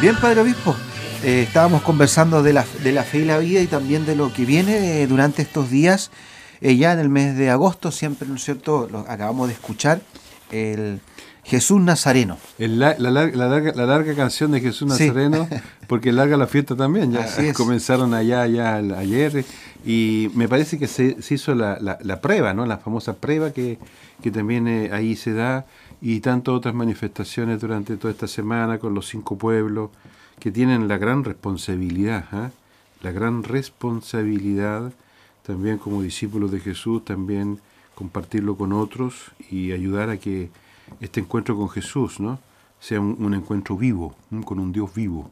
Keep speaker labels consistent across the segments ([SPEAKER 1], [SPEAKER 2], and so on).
[SPEAKER 1] Bien, Padre Obispo, estábamos conversando de la fe y la vida y también de lo que viene durante estos días, ya en el mes de agosto, siempre, ¿no es cierto?, acabamos de escuchar el Jesús Nazareno.
[SPEAKER 2] La larga canción de Jesús Nazareno, sí. Porque larga la fiesta también, ya comenzaron allá ayer, y me parece que se hizo la prueba, ¿no? La famosa prueba que también ahí se da, y tantas otras manifestaciones durante toda esta semana con los 5 pueblos que tienen la gran responsabilidad, la gran responsabilidad también como discípulos de Jesús, también compartirlo con otros y ayudar a que este encuentro con Jesús, ¿no?, sea un encuentro vivo, con un Dios vivo.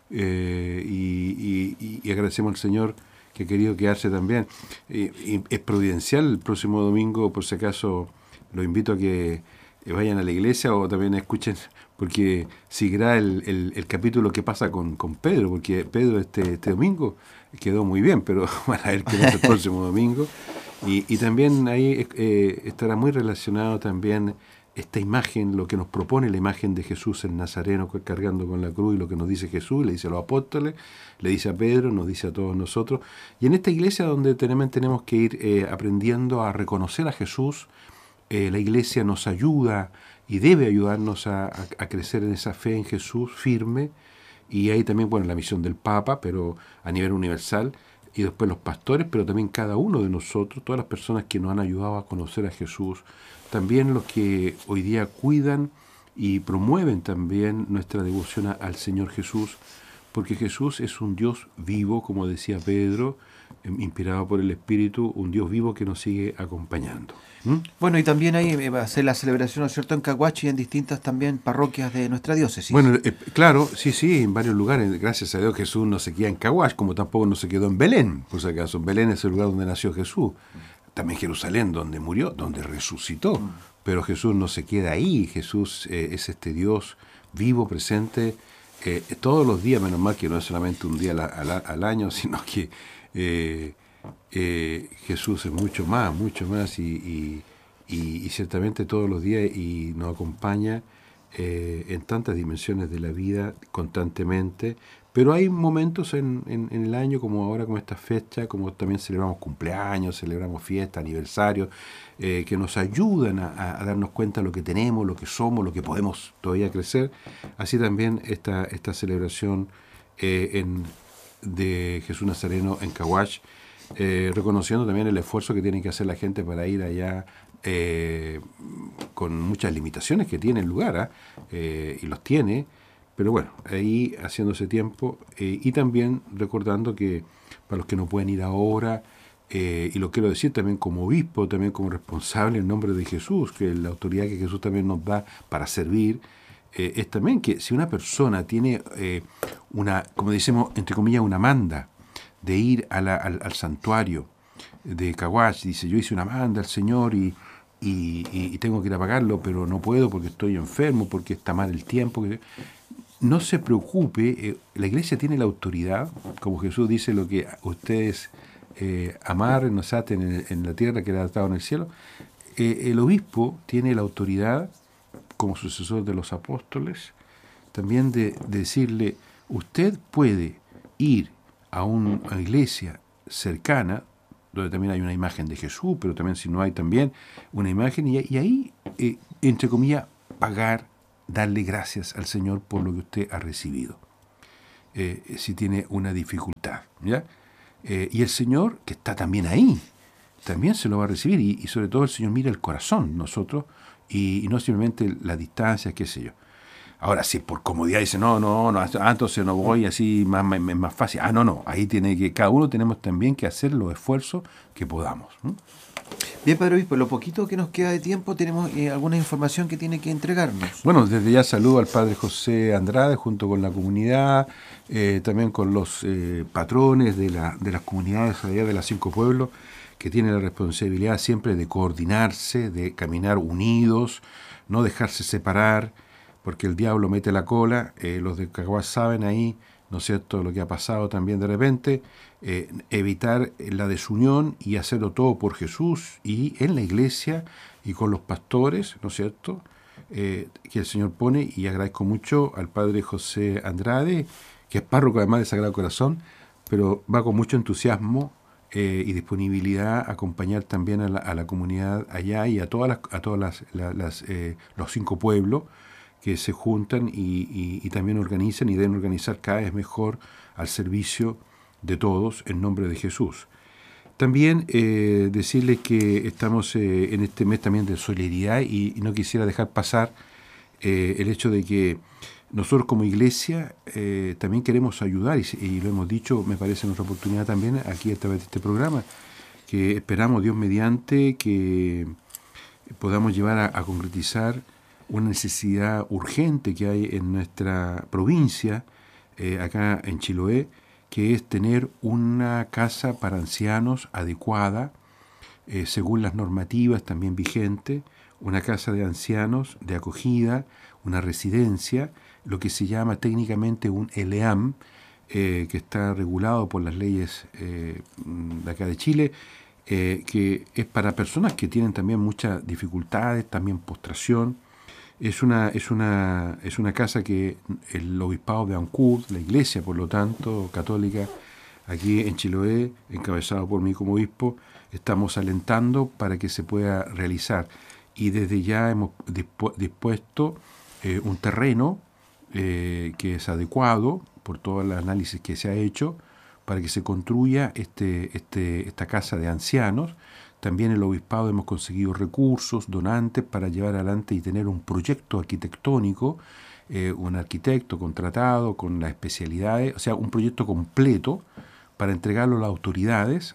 [SPEAKER 2] Y agradecemos al Señor que ha querido quedarse también. Es providencial. El próximo domingo, por si acaso, los invito a que vayan a la iglesia o también escuchen, porque seguirá el capítulo que pasa con Pedro, porque Pedro este domingo quedó muy bien, pero van a ver que no es el próximo domingo. Y también ahí estará muy relacionado también esta imagen, lo que nos propone la imagen de Jesús el Nazareno cargando con la cruz, y lo que nos dice Jesús, le dice a los apóstoles, le dice a Pedro, nos dice a todos nosotros. Y en esta iglesia donde tenemos que ir aprendiendo a reconocer a Jesús, la iglesia nos ayuda y debe ayudarnos a crecer en esa fe en Jesús firme, y ahí también, bueno, la misión del Papa, pero a nivel universal, y después los pastores, pero también cada uno de nosotros, todas las personas que nos han ayudado a conocer a Jesús, también los que hoy día cuidan y promueven también nuestra devoción al Señor Jesús, porque Jesús es un Dios vivo, como decía Pedro, inspirado por el Espíritu, un Dios vivo que nos sigue acompañando.
[SPEAKER 1] Bueno, y también ahí va a ser la celebración, ¿no es cierto?, en Caguachi y en distintas también parroquias de nuestra diócesis.
[SPEAKER 2] Bueno, claro, sí, en varios lugares. Gracias a Dios Jesús no se queda en Caguachi, como tampoco no se quedó en Belén, por si acaso. Belén es el lugar donde nació Jesús. También Jerusalén, donde murió, donde resucitó. Pero Jesús no se queda ahí. Jesús es este Dios vivo, presente, todos los días, menos mal que no es solamente un día al año, sino que Jesús es mucho más y ciertamente todos los días, y nos acompaña en tantas dimensiones de la vida constantemente. Pero hay momentos en el año, como ahora, como esta fecha, como también celebramos cumpleaños, celebramos fiestas, aniversarios, que nos ayudan a darnos cuenta de lo que tenemos, lo que somos, lo que podemos todavía crecer. Así también esta celebración de Jesús Nazareno en Caguachi, reconociendo también el esfuerzo que tiene que hacer la gente para ir allá, con muchas limitaciones que tiene el lugar, y los tiene, pero bueno, ahí haciéndose tiempo, y también recordando que para los que no pueden ir ahora, y lo quiero decir también como obispo, también como responsable en nombre de Jesús, que la autoridad que Jesús también nos da para servir, es también que si una persona tiene como decimos, entre comillas, una manda de ir al santuario de Caguachi, dice, yo hice una manda al Señor y tengo que ir a pagarlo, pero no puedo porque estoy enfermo, porque está mal el tiempo. No se preocupe, la iglesia tiene la autoridad, como Jesús dice, lo que ustedes amarren, nos aten en la tierra, que era atado en el cielo. El obispo tiene la autoridad, como sucesor de los apóstoles, también de decirle, usted puede ir a una iglesia cercana, donde también hay una imagen de Jesús, pero también si no hay también una imagen, y ahí, entre comillas, pagar, darle gracias al Señor por lo que usted ha recibido, si tiene una dificultad, ¿ya? Y el Señor, que está también ahí, también se lo va a recibir, y sobre todo el Señor mira el corazón, nosotros, y no simplemente la distancia, qué sé yo. Ahora, si por comodidad dice, no, entonces no voy, así más fácil. No, ahí tiene que, cada uno tenemos también que hacer los esfuerzos que podamos.
[SPEAKER 1] Bien, Padre Obispo, lo poquito que nos queda de tiempo, tenemos alguna información que tiene que entregarnos.
[SPEAKER 2] Bueno, desde ya saludo al Padre José Andrade, junto con la comunidad, también con los patrones de las comunidades allá de las 5 pueblos, que tienen la responsabilidad siempre de coordinarse, de caminar unidos, no dejarse separar, porque el diablo mete la cola. Los de Caguas saben ahí, ¿no es cierto?, lo que ha pasado también de repente, evitar la desunión y hacerlo todo por Jesús y en la iglesia y con los pastores, ¿no es cierto?, que el Señor pone, y agradezco mucho al Padre José Andrade, que es párroco además de Sagrado Corazón, pero va con mucho entusiasmo y disponibilidad a acompañar también a la comunidad allá y a todas los 5 pueblos que se juntan y también organizan y deben organizar cada vez mejor al servicio de todos en nombre de Jesús. También decirles que estamos en este mes también de solidaridad y no quisiera dejar pasar el hecho de que nosotros como iglesia también queremos ayudar y lo hemos dicho, me parece, en nuestra oportunidad también aquí a través de este programa, que esperamos Dios mediante que podamos llevar a concretizar una necesidad urgente que hay en nuestra provincia, acá en Chiloé, que es tener una casa para ancianos adecuada, según las normativas también vigentes, una casa de ancianos de acogida, una residencia, lo que se llama técnicamente un ELEAM, que está regulado por las leyes de acá de Chile, que es para personas que tienen también muchas dificultades, también postración. Es una casa que el obispado de Ancud, la iglesia, por lo tanto, católica, aquí en Chiloé, encabezado por mí como obispo, estamos alentando para que se pueda realizar. Y desde ya hemos dispuesto un terreno que es adecuado por todo el análisis que se ha hecho para que se construya esta casa de ancianos. También el obispado hemos conseguido recursos, donantes, para llevar adelante y tener un proyecto arquitectónico, un arquitecto contratado con las especialidades, o sea, un proyecto completo para entregarlo a las autoridades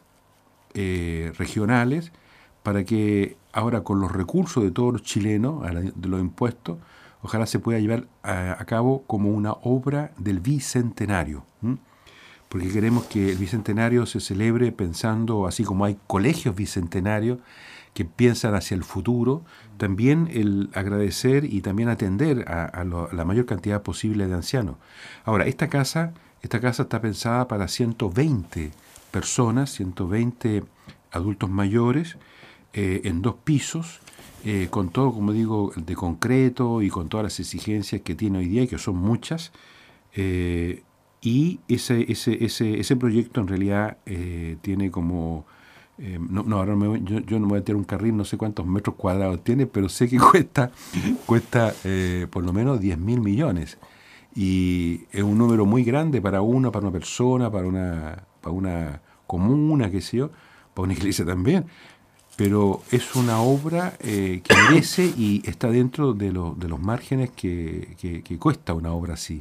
[SPEAKER 2] regionales, para que ahora con los recursos de todos los chilenos, de los impuestos, ojalá se pueda llevar a cabo como una obra del Bicentenario. Porque queremos que el Bicentenario se celebre pensando, así como hay colegios bicentenarios que piensan hacia el futuro, también el agradecer y también atender a la mayor cantidad posible de ancianos. Ahora, esta casa está pensada para 120 personas, 120 adultos mayores, en 2 pisos, con todo, como digo, de concreto y con todas las exigencias que tiene hoy día, y que son muchas. Y ese proyecto en realidad tiene como... ahora yo no me voy a tirar un carril, no sé cuántos metros cuadrados tiene, pero sé que cuesta por lo menos 10.000 millones. Y es un número muy grande para una persona, para una comuna, qué sé yo, para una iglesia también. Pero es una obra que merece y está dentro de los márgenes que cuesta una obra así,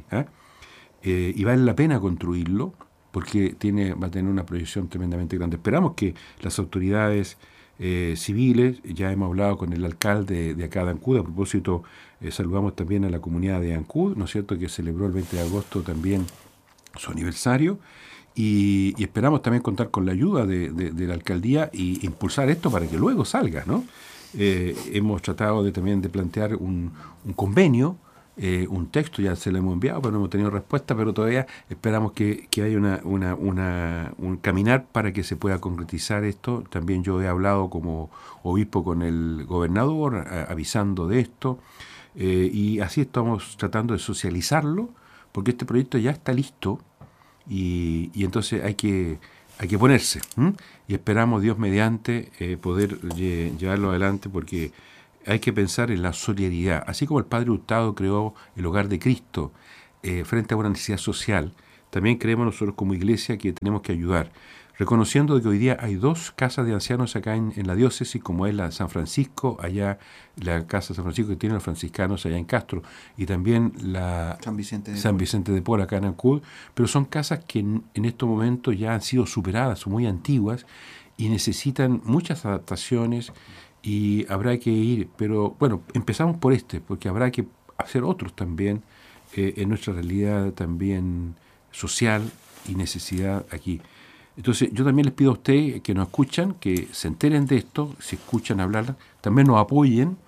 [SPEAKER 2] y vale la pena construirlo porque va a tener una proyección tremendamente grande. Esperamos que las autoridades civiles, ya hemos hablado con el alcalde de acá de Ancud, a propósito, saludamos también a la comunidad de Ancud, ¿no es cierto?, que celebró el 20 de agosto también su aniversario, y esperamos también contar con la ayuda de la alcaldía y impulsar esto para que luego salga, ¿no? Hemos tratado también de plantear un convenio, un texto, ya se lo hemos enviado, pero no hemos tenido respuesta, pero todavía esperamos que haya un caminar para que se pueda concretizar esto. También yo he hablado como obispo con el gobernador, avisando de esto, y así estamos tratando de socializarlo, porque este proyecto ya está listo, y entonces hay que ponerse, y esperamos, Dios mediante, poder llevarlo adelante, porque hay que pensar en la solidaridad. Así como el Padre Hurtado creó el Hogar de Cristo frente a una necesidad social, también creemos nosotros como iglesia que tenemos que ayudar, reconociendo que hoy día hay 2 casas de ancianos acá en la diócesis, como es la San Francisco, allá la casa de San Francisco que tienen los franciscanos allá en Castro, y también la San Vicente de Paul acá en Ancud, pero son casas que en estos momentos ya han sido superadas, son muy antiguas y necesitan muchas adaptaciones, y habrá que ir, pero bueno, empezamos por porque habrá que hacer otros también en nuestra realidad también social y necesidad aquí. Entonces yo también les pido a ustedes que nos escuchan, que se enteren de esto, si escuchan hablar, también nos apoyen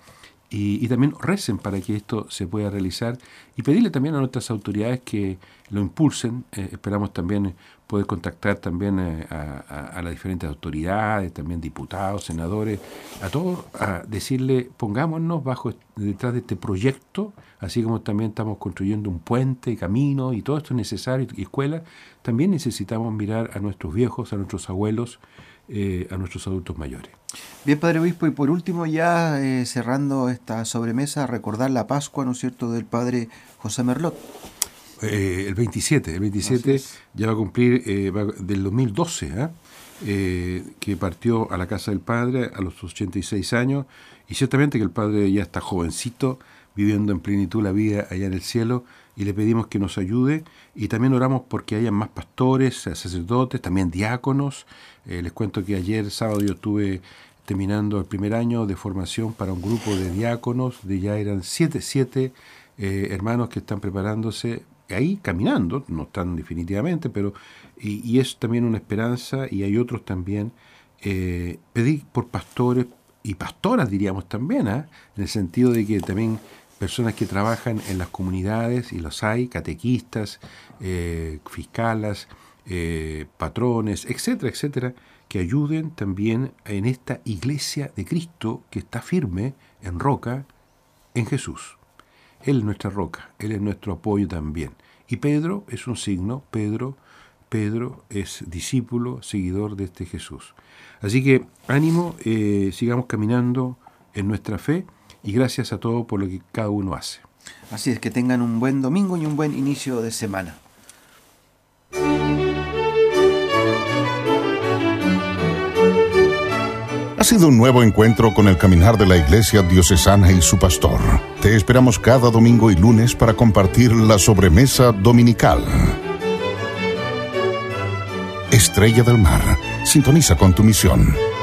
[SPEAKER 2] y también recen para que esto se pueda realizar y pedirle también a nuestras autoridades que lo impulsen. Esperamos también poder contactar también a las diferentes autoridades, también diputados, senadores, a todos, a decirle, pongámonos detrás de este proyecto, así como también estamos construyendo un puente, camino y todo esto es necesario, y escuelas, también necesitamos mirar a nuestros viejos, a nuestros abuelos, a nuestros adultos mayores.
[SPEAKER 1] Bien, Padre Obispo, y por último ya cerrando esta sobremesa, recordar la Pascua, ¿no es cierto?, del Padre José Merlot.
[SPEAKER 2] El 27 ya va a cumplir del 2012, que partió a la casa del Padre a los 86 años, y ciertamente que el Padre ya está jovencito, viviendo en plenitud la vida allá en el cielo, y le pedimos que nos ayude, y también oramos porque haya más pastores, sacerdotes, también diáconos. Les cuento que ayer sábado yo estuve terminando el primer año de formación para un grupo de diáconos, ya eran siete hermanos que están preparándose ahí caminando, no están definitivamente, pero y es también una esperanza, y hay otros también. Pedí por pastores y pastoras, diríamos también, en el sentido de que también personas que trabajan en las comunidades, y los hay, catequistas, fiscalas, patrones, etcétera, etcétera, que ayuden también en esta iglesia de Cristo que está firme en roca, en Jesús. Él es nuestra roca, Él es nuestro apoyo también. Y Pedro es un signo, Pedro es discípulo, seguidor de este Jesús. Así que ánimo, sigamos caminando en nuestra fe, y gracias a todos por lo que cada uno hace.
[SPEAKER 1] Así es, que tengan un buen domingo y un buen inicio de semana.
[SPEAKER 3] Ha sido un nuevo encuentro con el caminar de la Iglesia Diocesana y su pastor. Te esperamos cada domingo y lunes para compartir la sobremesa dominical. Estrella del Mar, sintoniza con tu misión.